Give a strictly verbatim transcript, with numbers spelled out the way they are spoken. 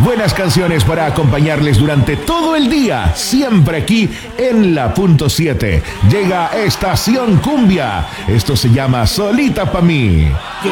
Buenas canciones para acompañarles durante todo el día, siempre aquí en la punto siete. Llega Estación Cumbia. Esto se llama Solita pa' mí.